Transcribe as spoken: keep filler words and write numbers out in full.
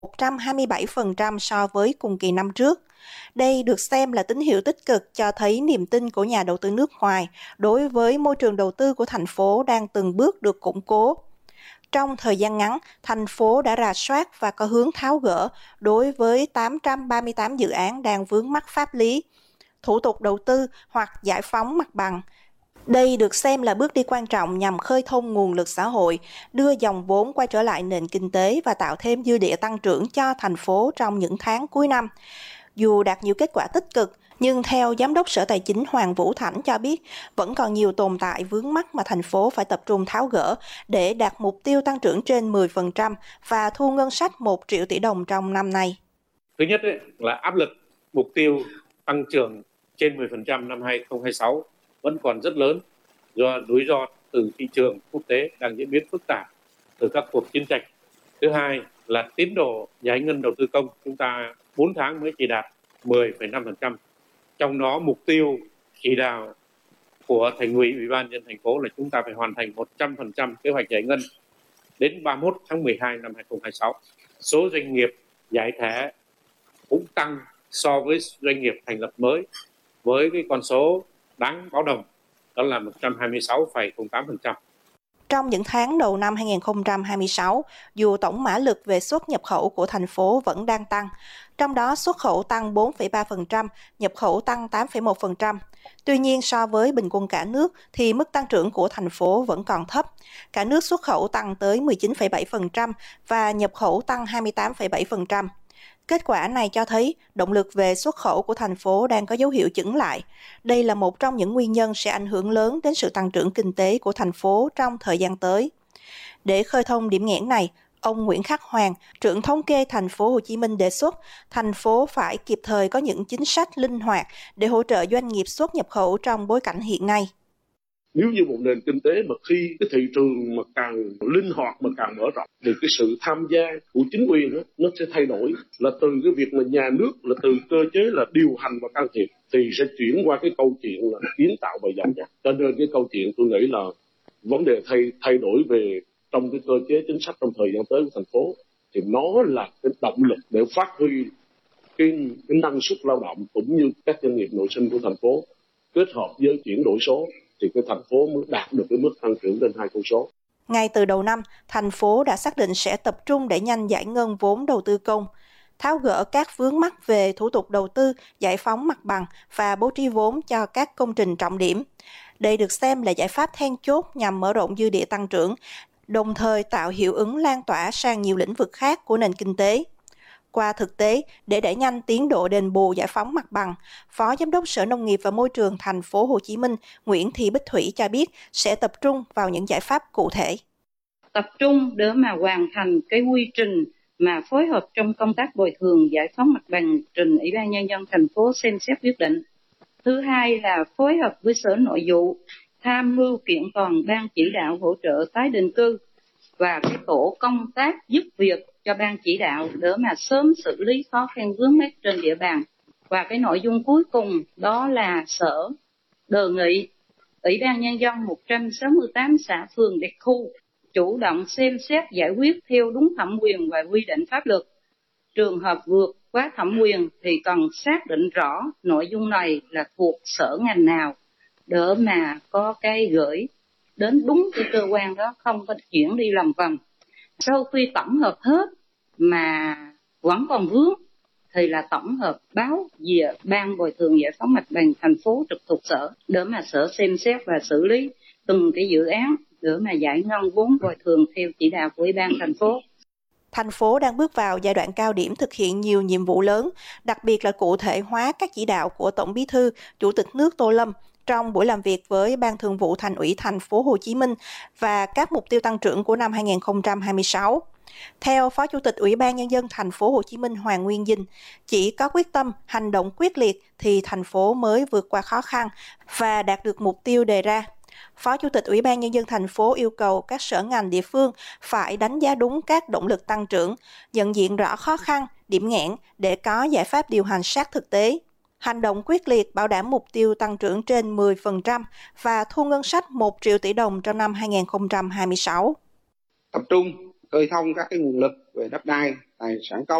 một trăm hai mươi bảy phần trăm so với cùng kỳ năm trước. Đây được xem là tín hiệu tích cực cho thấy niềm tin của nhà đầu tư nước ngoài đối với môi trường đầu tư của thành phố đang từng bước được củng cố. Trong thời gian ngắn, thành phố đã rà soát và có hướng tháo gỡ đối với tám trăm ba mươi tám dự án đang vướng mắc pháp lý, thủ tục đầu tư hoặc giải phóng mặt bằng. Đây được xem là bước đi quan trọng nhằm khơi thông nguồn lực xã hội, đưa dòng vốn quay trở lại nền kinh tế và tạo thêm dư địa tăng trưởng cho thành phố trong những tháng cuối năm. Dù đạt nhiều kết quả tích cực, nhưng theo Giám đốc Sở Tài chính Hoàng Vũ Thảnh cho biết, vẫn còn nhiều tồn tại vướng mắc mà thành phố phải tập trung tháo gỡ để đạt mục tiêu tăng trưởng trên mười phần trăm và thu ngân sách một triệu tỷ đồng trong năm nay. Thứ nhất ấy, là áp lực mục tiêu tăng trưởng trên mười phần trăm năm hai không hai sáu vẫn còn rất lớn do rủi ro từ thị trường quốc tế đang diễn biến phức tạp từ các cuộc chiến tranh. Thứ hai là tiến độ giải ngân đầu tư công chúng ta bốn tháng mới chỉ đạt mười phẩy năm phần trăm. Trong đó mục tiêu chỉ đạo của Thành ủy, Ủy ban nhân dân thành phố là chúng ta phải hoàn thành một trăm phần trăm kế hoạch giải ngân đến ba mươi mốt tháng mười hai năm hai không hai sáu. Số doanh nghiệp giải thể cũng tăng so với doanh nghiệp thành lập mới với cái con số đáng báo động, đó là một trăm hai mươi sáu phẩy không tám phần trăm. Trong những tháng đầu năm hai không hai sáu, dù tổng mã lực về xuất nhập khẩu của thành phố vẫn đang tăng, trong đó xuất khẩu tăng bốn phẩy ba phần trăm, nhập khẩu tăng tám phẩy một phần trăm. Tuy nhiên, so với bình quân cả nước thì mức tăng trưởng của thành phố vẫn còn thấp. Cả nước xuất khẩu tăng tới mười chín phẩy bảy phần trăm và nhập khẩu tăng hai mươi tám phẩy bảy phần trăm. Kết quả này cho thấy động lực về xuất khẩu của thành phố đang có dấu hiệu chững lại. Đây là một trong những nguyên nhân sẽ ảnh hưởng lớn đến sự tăng trưởng kinh tế của thành phố trong thời gian tới. Để khơi thông điểm nghẽn này, ông Nguyễn Khắc Hoàng, trưởng thống kê thành phố Hồ Chí Minh đề xuất thành phố phải kịp thời có những chính sách linh hoạt để hỗ trợ doanh nghiệp xuất nhập khẩu trong bối cảnh hiện nay. Nếu như một nền kinh tế mà khi cái thị trường mà càng linh hoạt mà càng mở rộng thì cái sự tham gia của chính quyền đó, nó sẽ thay đổi, là từ cái việc mà nhà nước là từ cơ chế là điều hành và can thiệp thì sẽ chuyển qua cái câu chuyện là kiến tạo và dẫn dắt. Cho nên cái câu chuyện tôi nghĩ là vấn đề thay thay đổi về trong cái cơ chế chính sách trong thời gian tới của thành phố thì nó là cái động lực để phát huy cái, cái năng suất lao động cũng như các doanh nghiệp nội sinh của thành phố kết hợp với chuyển đổi số thì cái thành phố mới đạt được cái mức tăng trưởng lên hai con số. Ngay từ đầu năm, thành phố đã xác định sẽ tập trung đẩy nhanh giải ngân vốn đầu tư công, tháo gỡ các vướng mắc về thủ tục đầu tư, giải phóng mặt bằng và bố trí vốn cho các công trình trọng điểm. Đây được xem là giải pháp then chốt nhằm mở rộng dư địa tăng trưởng, đồng thời tạo hiệu ứng lan tỏa sang nhiều lĩnh vực khác của nền kinh tế. Qua thực tế, để đẩy nhanh tiến độ đền bù giải phóng mặt bằng, Phó Giám đốc Sở Nông nghiệp và Môi trường thành phố Hồ Chí Minh Nguyễn Thị Bích Thủy cho biết sẽ tập trung vào những giải pháp cụ thể. Tập trung để mà hoàn thành cái quy trình mà phối hợp trong công tác bồi thường giải phóng mặt bằng trình Ủy ban Nhân dân thành phố xem xét quyết định. Thứ hai là phối hợp với Sở Nội vụ tham mưu kiện toàn ban chỉ đạo hỗ trợ tái định cư và cái tổ công tác giúp việc cho ban chỉ đạo để mà sớm xử lý khó khăn vướng mắc trên địa bàn. Và cái nội dung cuối cùng đó là Sở đề nghị Ủy ban Nhân dân một trăm sáu mươi tám xã phường đặc khu chủ động xem xét giải quyết theo đúng thẩm quyền và quy định pháp luật. Trường hợp vượt quá thẩm quyền thì cần xác định rõ nội dung này là thuộc sở ngành nào để mà có cái gửi đến đúng cái cơ quan đó, không có chuyển đi lòng vòng. Sau khi tổng hợp hết mà vẫn còn vướng thì là tổng hợp báo về ban bồi thường giải phóng mặt bằng thành phố trực thuộc sở để mà sở xem xét và xử lý từng cái dự án để mà giải ngân vốn bồi thường theo chỉ đạo của Ủy ban thành phố. Thành phố đang bước vào giai đoạn cao điểm thực hiện nhiều nhiệm vụ lớn, đặc biệt là cụ thể hóa các chỉ đạo của Tổng Bí thư, Chủ tịch nước Tô Lâm trong buổi làm việc với Ban Thường vụ Thành ủy Thành phố Hồ Chí Minh và các mục tiêu tăng trưởng của năm hai không hai sáu. Theo Phó Chủ tịch Ủy ban Nhân dân Thành phố Hồ Chí Minh Hoàng Nguyên Dinh, chỉ có quyết tâm, hành động quyết liệt thì thành phố mới vượt qua khó khăn và đạt được mục tiêu đề ra. Phó Chủ tịch Ủy ban Nhân dân thành phố yêu cầu các sở ngành địa phương phải đánh giá đúng các động lực tăng trưởng, nhận diện rõ khó khăn, điểm nghẽn để có giải pháp điều hành sát thực tế. Hành động quyết liệt bảo đảm mục tiêu tăng trưởng trên mười phần trăm và thu ngân sách một triệu tỷ đồng trong năm hai không hai sáu. Tập trung khơi thông các cái nguồn lực về đất đai, tài sản công.